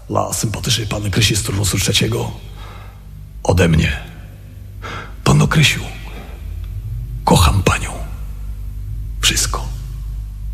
dla sympatycznej panny Krysi z turnusu trzeciego. Ode mnie. Panno Krysiu, kocham panią. Wszystko.